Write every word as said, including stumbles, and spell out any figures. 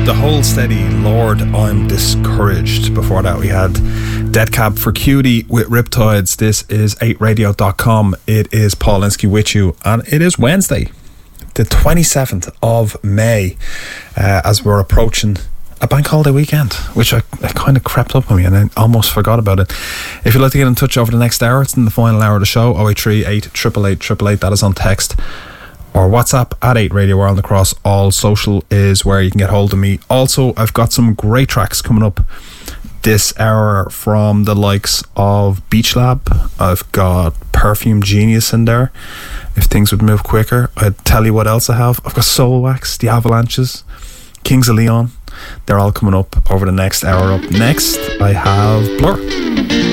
The Hold Steady, Lord, I'm Discouraged. Before that we had Dead Cab for Cutie with Riptides. This is eight radio dot com. It is Paul Linsky with you, and it is Wednesday, the twenty-seventh of May, uh, as we're approaching a bank holiday weekend, which I, I kind of crept up on me and I almost forgot about it. If you'd like to get in touch over the next hour, it's in the final hour of the show. oh eight three eight, eight eight eight, eight eight eight, that is on text or WhatsApp at eight Radio World across all social is where you can get hold of me. Also, I've got some great tracks coming up this hour from the likes of Beach Lab. I've got Perfume Genius in there. If things would move quicker, I'd tell you what else I have. I've got Soul Wax, The Avalanches, Kings of Leon. They're all coming up over the next hour. Up next, I have Blur.